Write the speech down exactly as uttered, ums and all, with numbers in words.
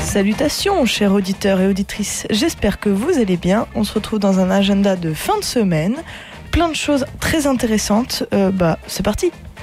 Salutations, chers auditeurs et auditrices. J'espère que vous allez bien. On se retrouve dans un agenda de fin de semaine. Plein de choses très intéressantes. Euh, bah, c'est parti.